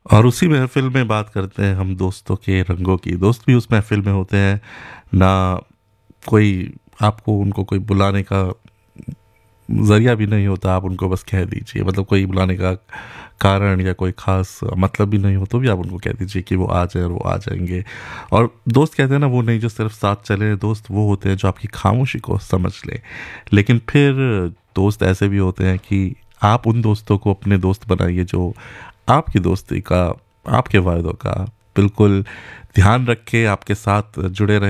और उसी महफ़िल में बात करते हैं हम दोस्तों के रंगों की। दोस्त भी उस महफ़िल में होते हैं, ना कोई आपको उनको कोई बुलाने का ज़रिया भी नहीं होता, आप उनको बस कह दीजिए, मतलब कोई बुलाने का कारण या कोई ख़ास मतलब भी नहीं हो तो भी आप उनको कह दीजिए कि वो आ जाएँ और वो आ जाएँगे। और दोस्त कहते हैं ना, वो नहीं जो सिर्फ़ साथ चले, दोस्त वो होते हैं जो आपकी ख़ामोशी को समझ लें। लेकिन फिर दोस्त ऐसे भी होते हैं कि आप उन दोस्तों को अपने दोस्त बनाइए जो आपकी दोस्ती का, आपके वायदों का बिल्कुल ध्यान रख के आपके साथ जुड़े रहे।